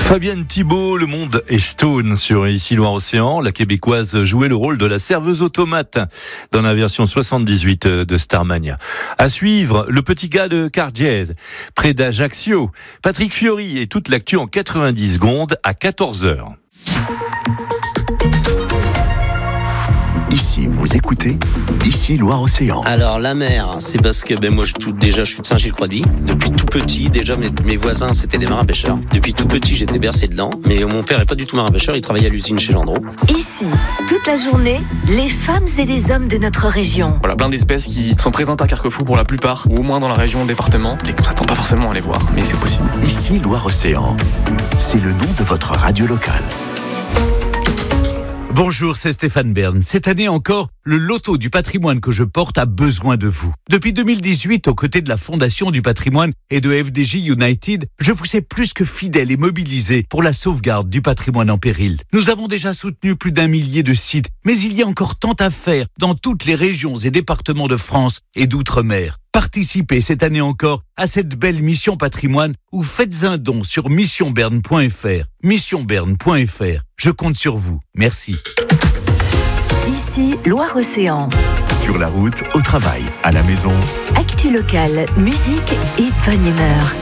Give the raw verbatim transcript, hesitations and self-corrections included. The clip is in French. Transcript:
Fabienne Thibault, Le Monde est Stone sur Ici Loire-Océan. La Québécoise jouait le rôle de la serveuse automate dans la version soixante-dix-huit de Starmania. À suivre, Le Petit Gars de Cardiez, près d'Ajaccio. Patrick Fiori et toute l'actu en quatre-vingt-dix secondes à quatorze heures. Ici, vous écoutez Ici Loire-Océan. Alors la mer, c'est parce que ben moi je tout, déjà je suis de Saint-Gilles-Croix-de-Vie. Depuis tout petit, déjà mes, mes voisins c'était des marins pêcheurs. Depuis tout petit j'étais bercé dedans. Mais mon père est pas du tout marin pêcheur, il travaillait à l'usine chez Gendreau. Ici, toute la journée, les femmes et les hommes de notre région. Voilà, plein d'espèces qui sont présentes à Carquefou pour la plupart, ou au moins dans la région, département, et qu'on s'attend pas forcément à les voir, mais c'est possible. Ici Loire-Océan, c'est le nom de votre radio locale. Bonjour, c'est Stéphane Bern. Cette année encore, le loto du patrimoine que je porte a besoin de vous. Depuis deux mille dix-huit, aux côtés de la Fondation du patrimoine et de F D J United, je vous ai plus que fidèle et mobilisé pour la sauvegarde du patrimoine en péril. Nous avons déjà soutenu plus d'un millier de sites, mais il y a encore tant à faire dans toutes les régions et départements de France et d'outre-mer. Participez cette année encore à cette belle mission patrimoine ou faites un don sur mission berne point f r. mission berne point f r. Je compte sur vous. Merci. Ici, Loire-Océan. Sur la route, au travail, à la maison. Actu locale, musique et bonne humeur.